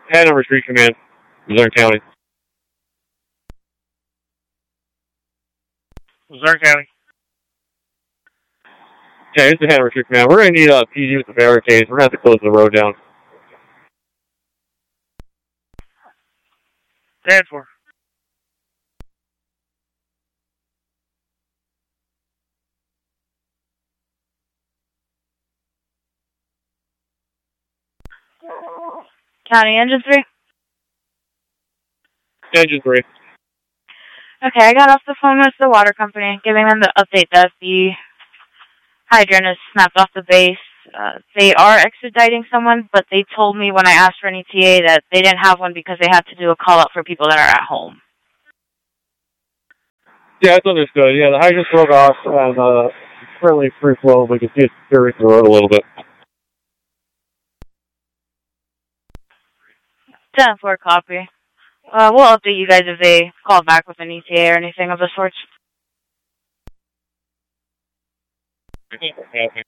Hanover Street Command, Luzerne County. Luzerne County. Yeah, it's the Hanover Street Command. We're going to need a PD with the barricades. We're going to have to close the road down. 10-4. County Engine 3? Engine 3. Okay, I got off the phone with the water company, giving them the update that the hydrant is snapped off the base. They are extraditing someone, but they told me when I asked for an ETA that they didn't have one because they had to do a call-out for people that are at home. Yeah, that's understood. Yeah, the hydrant broke off and currently free flow, but you can see it's steering the road a little bit. 10-4 copy. We'll update you guys if they call back with an ETA or anything of the sorts. Okay.